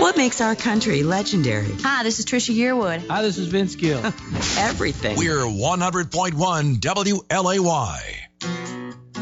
What makes our country legendary? Hi, this is Trisha Yearwood. Hi, this is Vince Gill. Everything. We're 100.1 WLAY.